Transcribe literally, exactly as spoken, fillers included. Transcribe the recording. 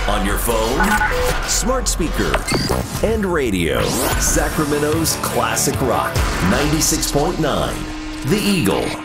On your phone, smart speaker, and radio. Sacramento's classic rock, ninety-six point nine. The Eagle.